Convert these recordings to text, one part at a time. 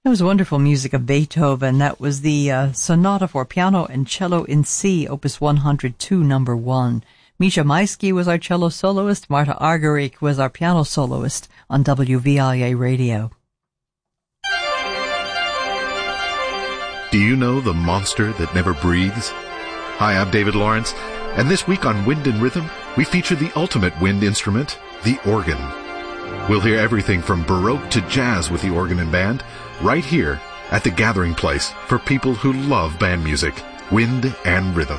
That was wonderful music of Beethoven. That was the Sonata for Piano and Cello in C, Opus 102, number 1. Misha Maisky was our cello soloist. Marta Argerich was our piano soloist on WVIA Radio. Do you know the monster that never breathes? Hi, I'm David Lawrence, and this week on Wind and Rhythm, we feature the ultimate wind instrument, the organ. We'll hear everything from Baroque to jazz with the organ and band, right here at the gathering place for people who love band music, Wind and Rhythm.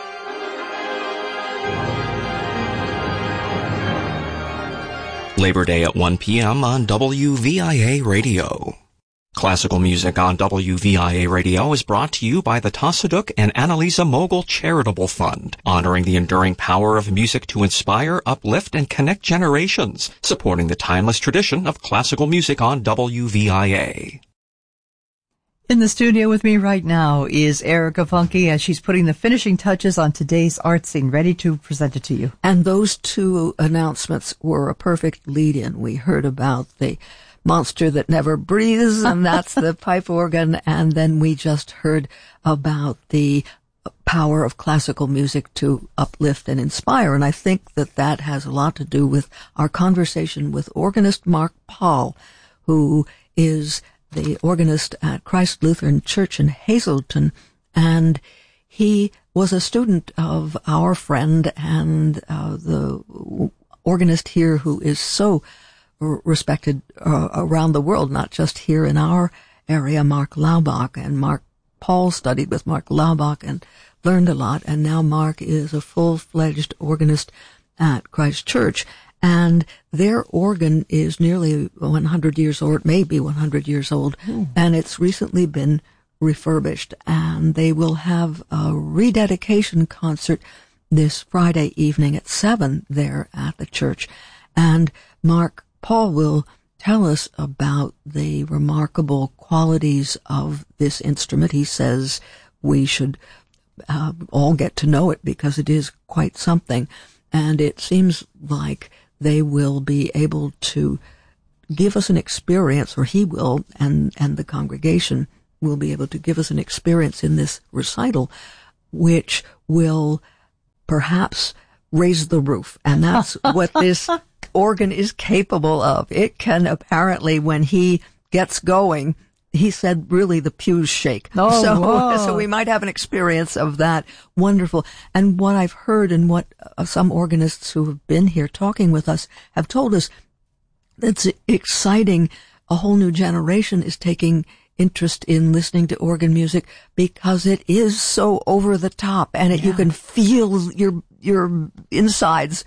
Labor Day at 1 p.m. on WVIA Radio. Classical music on WVIA Radio is brought to you by the Tassaduk and Annalisa Mogul Charitable Fund, honoring the enduring power of music to inspire, uplift, and connect generations, supporting the timeless tradition of classical music on WVIA. In the studio with me right now is Erica Funke, as she's putting the finishing touches on today's art scene, ready to present it to you. And those two announcements were a perfect lead-in. We heard about the monster that never breathes, and that's the pipe organ, and then we just heard about the power of classical music to uplift and inspire, and I think that that has a lot to do with our conversation with organist Mark Paul, who is the organist at Christ Lutheran Church in Hazleton, and he was a student of our friend and the organist here who is so respected around the world, not just here in our area, Mark Laubach. And Mark Paul studied with Mark Laubach and learned a lot, and now Mark is a full-fledged organist at Christ Church, and their organ is nearly 100 years old, maybe 100 years old, and it's recently been refurbished, and they will have a rededication concert this Friday evening at 7 there at the church, and Mark Paul will tell us about the remarkable qualities of this instrument. He says we should all get to know it because it is quite something. And it seems like they will be able to give us an experience, or he will, and the congregation will be able to give us an experience in this recital, which will perhaps raise the roof. And that's what this organ is capable of. It can apparently, when he gets going, he said really the pews shake. So we might have an experience of that. Wonderful. And what I've heard and what some organists who have been here talking with us have told us, it's exciting. A whole new generation is taking interest in listening to organ music because it is so over the top, and you can feel your insides,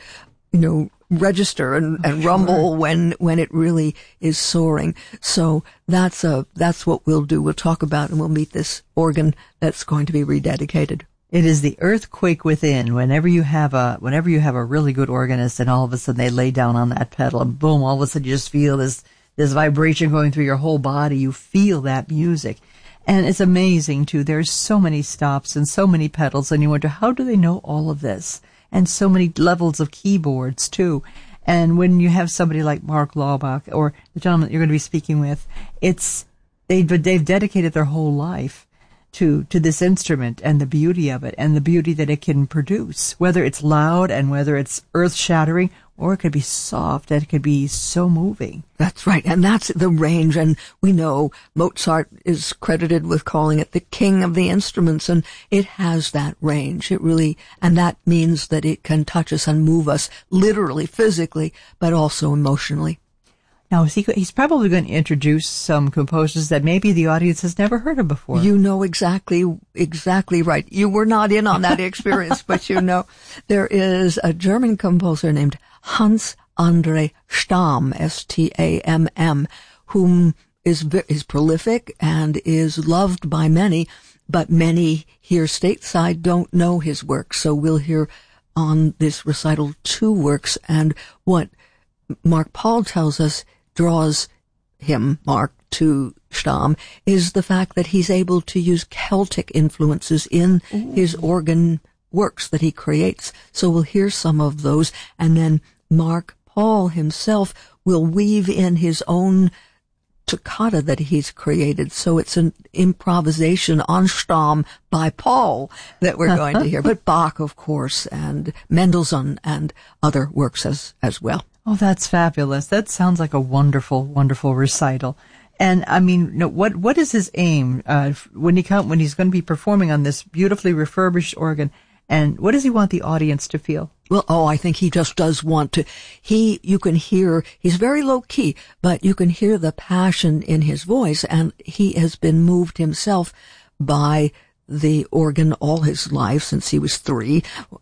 register and rumble when it really is soaring. So that's what we'll do. We'll talk about, and we'll meet this organ that's going to be rededicated. It is the earthquake within. Whenever you have a really good organist, and all of a sudden they lay down on that pedal, and boom, all of a sudden you just feel this vibration going through your whole body. You feel that music. And it's amazing too. There's so many stops and so many pedals, and you wonder, how do they know all of this? And so many levels of keyboards too. And when you have somebody like Mark Laubach, or the gentleman that you're going to be speaking with, they've dedicated their whole life to this instrument and the beauty of it and the beauty that it can produce, whether it's loud and whether it's earth-shattering, or it could be soft and it could be so moving. That's right, and that's the range, and we know Mozart is credited with calling it the king of the instruments, and it has that range. It really, and that means that it can touch us and move us literally, physically, but also emotionally. Now, he's probably going to introduce some composers that maybe the audience has never heard of before. You know exactly right. You were not in on that experience, but there is a German composer named Hans Andre Stamm, S-T-A-M-M, whom is prolific and is loved by many, but many here stateside don't know his work. So we'll hear on this recital 2 works, and what Mark Paul tells us draws him, Mark, to Stamm is the fact that he's able to use Celtic influences in his organ works that he creates. So we'll hear some of those, and then Mark Paul himself will weave in his own toccata that he's created. So it's an improvisation on Stamm by Paul that we're going to hear. But Bach, of course, and Mendelssohn and other works as well. Oh, that's fabulous. That sounds like a wonderful, wonderful recital. And I mean, what is his aim when he's going to be performing on this beautifully refurbished organ? And what does he want the audience to feel? Well, I think he just does want to. You can hear, he's very low key, but you can hear the passion in his voice, and he has been moved himself by the organ all his life since he was 3.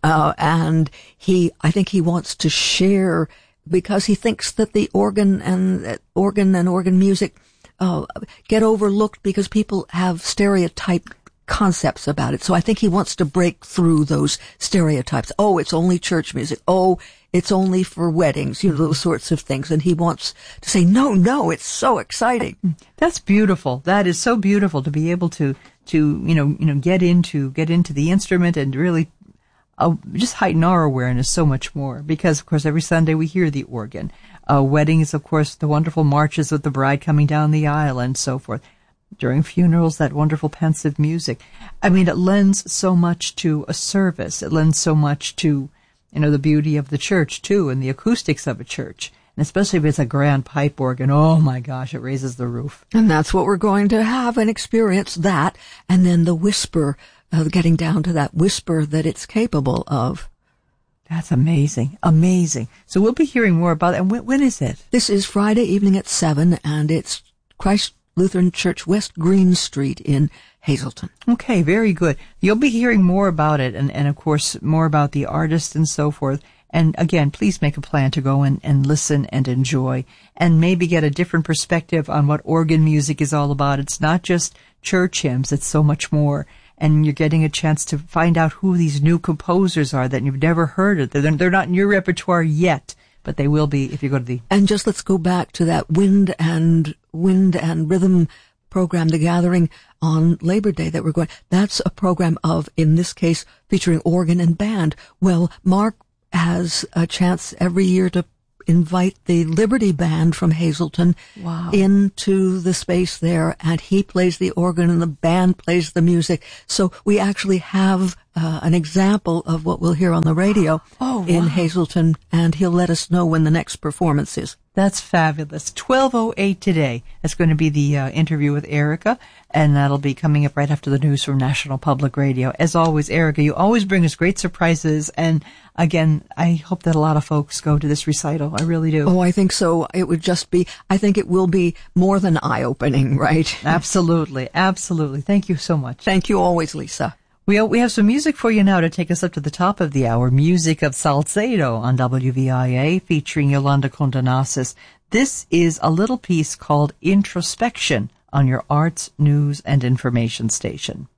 And I think he wants to share, because he thinks that the organ and organ music get overlooked because people have stereotyped concepts about it. So I think he wants to break through those stereotypes. Oh, it's only church music. Oh, it's only for weddings, those sorts of things. And he wants to say, no, it's so exciting. That's beautiful. That is so beautiful to be able to get into the instrument and really just heighten our awareness so much more. Because, of course, every Sunday we hear the organ. Weddings, of course, the wonderful marches with the bride coming down the aisle and so forth. During funerals, that wonderful pensive music. I mean, it lends so much to a service. It lends so much to, the beauty of the church, too, and the acoustics of a church. And especially if it's a grand pipe organ, oh my gosh, it raises the roof. And that's what we're going to have and experience, that, and then the whisper, getting down to that whisper that it's capable of. That's amazing. Amazing. So we'll be hearing more about it. And when is it? This is Friday evening at 7, and it's Christ Lutheran Church, West Green Street in Hazleton. Okay, very good. You'll be hearing more about it and of course, more about the artist and so forth. And again, please make a plan to go and listen and enjoy and maybe get a different perspective on what organ music is all about. It's not just church hymns. It's so much more. And you're getting a chance to find out who these new composers are that you've never heard of. They're not in your repertoire yet, but they will be if you go to the... And just let's go back to that wind and rhythm program, the gathering on Labor Day that we're going. That's a program of, in this case, featuring organ and band. Well, Mark has a chance every year to invite the Liberty Band from Hazleton into the space there, and he plays the organ and the band plays the music. So we actually have an example of what we'll hear on the radio in Hazleton, and he'll let us know when the next performance is. That's fabulous. 12:08 today. That's going to be the interview with Erica, and that'll be coming up right after the news from National Public Radio. As always, Erica, you always bring us great surprises, and again, I hope that a lot of folks go to this recital. I really do. Oh, I think so. I think it will be more than eye-opening, right? Absolutely. Absolutely. Thank you so much. Thank you always, Lisa. We have some music for you now to take us up to the top of the hour. Music of Salcedo on WVIA featuring Yolanda Condonasis. This is a little piece called Introspection on your Arts, News, and Information station.